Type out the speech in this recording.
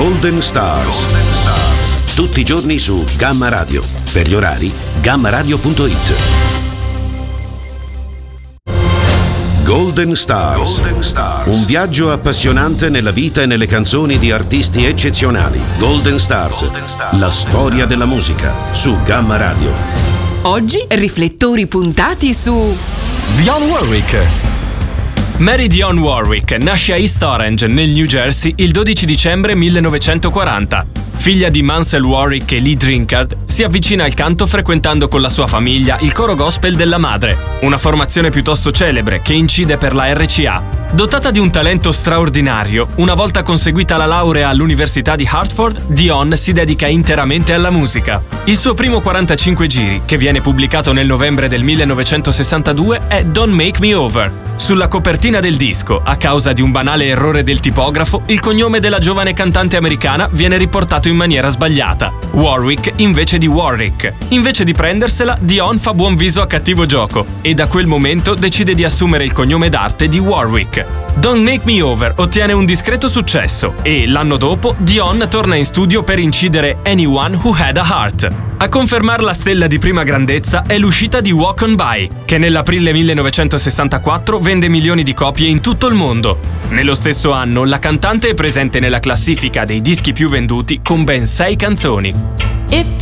Golden Stars. Tutti i giorni su Gamma Radio. Per gli orari, gammaradio.it. Golden Stars. Un viaggio appassionante nella vita e nelle canzoni di artisti eccezionali. Golden Stars. La storia della musica su Gamma Radio. Oggi riflettori puntati su Dionne Warwick. Mary Dionne Warwick nasce a East Orange, nel New Jersey, il 12 dicembre 1940. Figlia di Mansell Warwick e Lee Drinkard, si avvicina al canto frequentando con la sua famiglia il coro gospel della madre, una formazione piuttosto celebre che incide per la RCA. Dotata di un talento straordinario, una volta conseguita la laurea all'Università di Hartford, Dionne si dedica interamente alla musica. Il suo primo 45 giri, che viene pubblicato nel novembre del 1962, è Don't Make Me Over. Sulla copertina del disco, a causa di un banale errore del tipografo, il cognome della giovane cantante americana viene riportato in maniera sbagliata, Warwick invece di Warwick. Invece di prendersela, Dionne fa buon viso a cattivo gioco e da quel momento decide di assumere il cognome d'arte di Warwick. Don't Make Me Over ottiene un discreto successo e, l'anno dopo, Dionne torna in studio per incidere Anyone Who Had a Heart. A confermar la stella di prima grandezza è l'uscita di Walk On By, che nell'aprile 1964 vende milioni di copie in tutto il mondo. Nello stesso anno, la cantante è presente nella classifica dei dischi più venduti con ben 6 canzoni. If